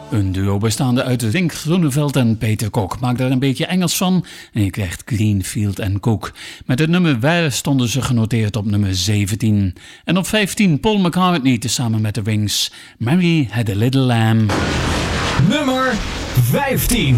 Een duo bestaande uit Rink Groeneveld en Peter Kok. Maak daar een beetje Engels van en je krijgt Greenfield & Cook. Met het nummer Where stonden ze genoteerd op nummer 17. En op 15 Paul McCartney tezamen met de Wings. Mary Had a Little Lamb. Nummer 15.